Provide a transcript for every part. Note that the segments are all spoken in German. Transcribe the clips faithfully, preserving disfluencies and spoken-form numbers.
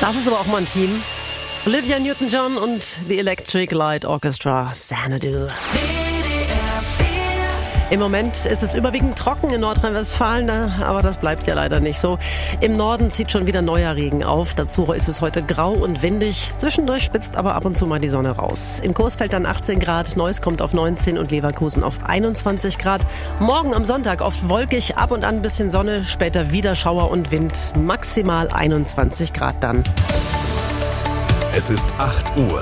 Das ist aber auch mal ein Team. Olivia Newton-John und The Electric Light Orchestra, Xanadu. Im Moment ist es überwiegend trocken in Nordrhein-Westfalen, aber das bleibt ja leider nicht so. Im Norden zieht schon wieder neuer Regen auf. Dazu ist es heute grau und windig. Zwischendurch spitzt aber ab und zu mal die Sonne raus. In Coesfeld dann achtzehn Grad, Neuss kommt auf neunzehn und Leverkusen auf einundzwanzig Grad. Morgen am Sonntag oft wolkig, ab und an ein bisschen Sonne, später wieder Schauer und Wind. Maximal einundzwanzig Grad dann. Es ist acht Uhr.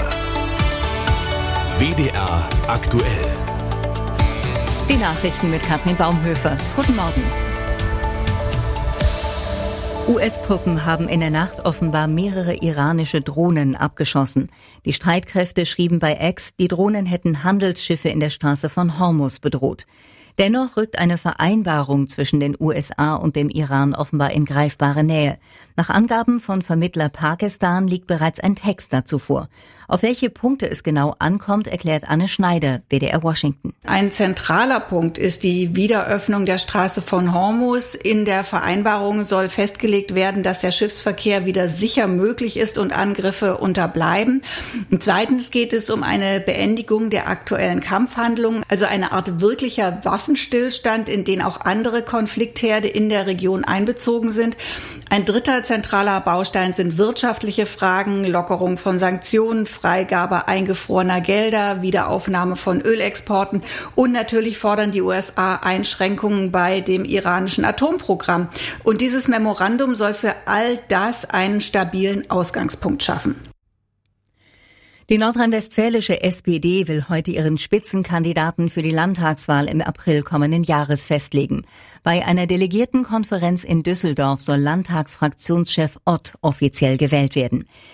W D R aktuell. Die Nachrichten mit Katrin Baumhöfer. Guten Morgen. U S-Truppen haben in der Nacht offenbar mehrere iranische Drohnen abgeschossen. Die Streitkräfte schrieben bei X, die Drohnen hätten Handelsschiffe in der Straße von Hormuz bedroht. Dennoch rückt eine Vereinbarung zwischen den U S A und dem Iran offenbar in greifbare Nähe. Nach Angaben von Vermittler Pakistan liegt bereits ein Text dazu vor. Auf welche Punkte es genau ankommt, erklärt Anne Schneider, W D R Washington. Ein zentraler Punkt ist die Wiederöffnung der Straße von Hormuz. In der Vereinbarung soll festgelegt werden, dass der Schiffsverkehr wieder sicher möglich ist und Angriffe unterbleiben. Und zweitens geht es um eine Beendigung der aktuellen Kampfhandlungen, also eine Art wirklicher Waffenstillstand, in den auch andere Konfliktherde in der Region einbezogen sind. Ein dritter zentraler Baustein sind wirtschaftliche Fragen, Lockerung von Sanktionen, Freigabe eingefrorener Gelder, Wiederaufnahme von Ölexporten und natürlich fordern die U S A Einschränkungen bei dem iranischen Atomprogramm. Und dieses Memorandum soll für all das einen stabilen Ausgangspunkt schaffen. Die nordrhein-westfälische S P D will heute ihren Spitzenkandidaten für die Landtagswahl im April kommenden Jahres festlegen. Bei einer Delegiertenkonferenz in Düsseldorf soll Landtagsfraktionschef Ott offiziell gewählt werden.